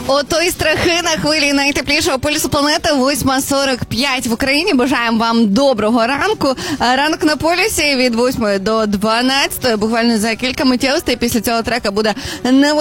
Ото й страхи на хвилі найтеплішого полюсу планети. 8:45 в Україні. Бажаємо вам доброго ранку. Ранок на полюсі від 8 до 12. Буквально за кілька миттєвостей після цього трека буде